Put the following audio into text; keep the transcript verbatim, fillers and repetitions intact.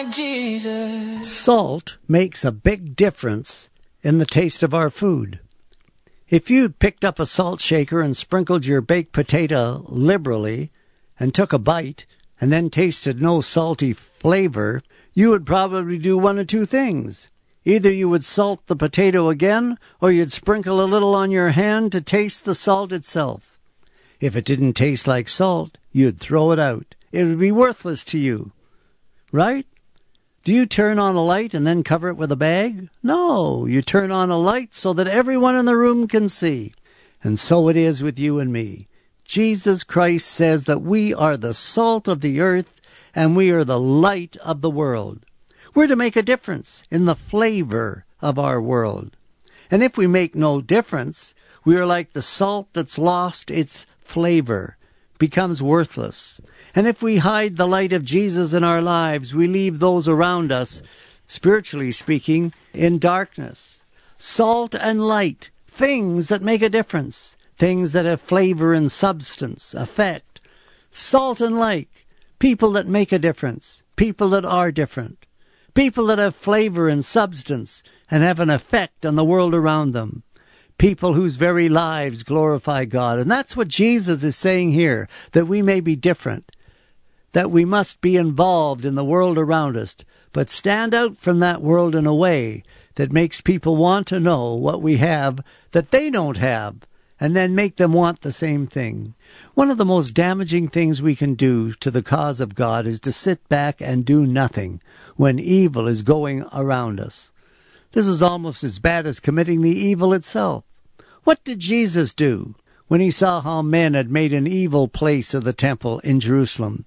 like Jesus. Salt makes a big difference in the taste of our food. If you'd picked up a salt shaker and sprinkled your baked potato liberally and took a bite and then tasted no salty flavor, you would probably do one of two things. Either you would salt the potato again, or you'd sprinkle a little on your hand to taste the salt itself. If it didn't taste like salt, you'd throw it out. It would be worthless to you. Right? Do you turn on a light and then cover it with a bag? No, you turn on a light so that everyone in the room can see. And so it is with you and me. Jesus Christ says that we are the salt of the earth and we are the light of the world. We're to make a difference in the flavor of our world. And if we make no difference, we are like the salt that's lost its flavor, becomes worthless. And if we hide the light of Jesus in our lives, we leave those around us, spiritually speaking, in darkness. Salt and light, things that make a difference, things that have flavor and substance, effect. Salt and light, people that make a difference, people that are different, people that have flavor and substance and have an effect on the world around them. People whose very lives glorify God. And that's what Jesus is saying here, that we may be different, that we must be involved in the world around us, but stand out from that world in a way that makes people want to know what we have that they don't have, and then make them want the same thing. One of the most damaging things we can do to the cause of God is to sit back and do nothing when evil is going around us. This is almost as bad as committing the evil itself. What did Jesus do when he saw how men had made an evil place of the temple in Jerusalem?